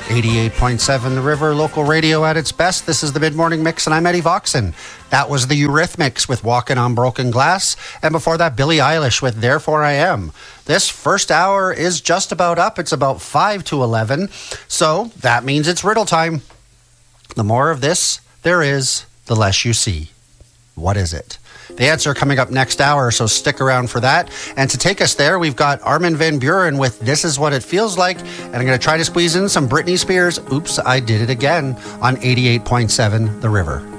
88.7 The River, local radio at its best. This is the Mid-Morning Mix, and I'm Eddie Voxon. That was the Eurythmics with Walking on Broken Glass, and before that, Billie Eilish with Therefore I Am. This first hour is just about up. It's about 5 to 11, so that means it's riddle time. The more of this there is, the less you see. What is it? The answer coming up next hour, so stick around for that. And to take us there, we've got Armin van Buuren with This Is What It Feels Like. And I'm going to try to squeeze in some Britney Spears, Oops, I Did It Again, on 88.7 The River.